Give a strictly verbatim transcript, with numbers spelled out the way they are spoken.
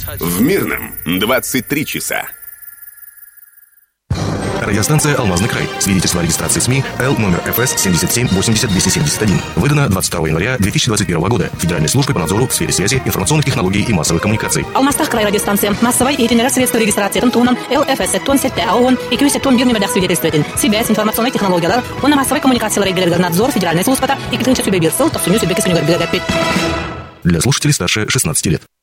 В Мирном двадцать три часа. Радиостанция «Алмазный край». Свидетельство о регистрации СМИ Л номер эф эс семьдесят семь восемьдесят двести семьдесят один. Выдано двадцать второго января две тысячи двадцать первого года Федеральной службой по надзору в сфере связи, информационных технологий и массовых коммуникаций. Алмастах край радиостанция. Массовой и итинерар средства регистрации тонтунан Л эф эс тон сетте аон и кюсе тон бир нөмердах свидетельствователь. Связь, информационные технологиялар, он на массовой коммуникации регулярный надзор Федеральной службы и китынча сюбе бирсыл, то суню сюбе кисуню горбига. Для слушателей старше шестнадцати лет.